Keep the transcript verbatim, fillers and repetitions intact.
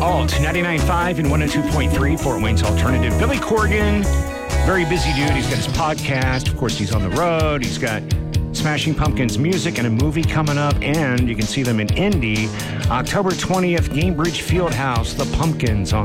Alt, ninety-nine point five and one oh two point three, Fort Wayne's Alternative. Billy Corgan, very busy dude. He's got his podcast. Of course, he's on the road. He's got Smashing Pumpkins music and a movie coming up, and you can see them in Indy. October twentieth, Gainbridge Fieldhouse, the Pumpkins on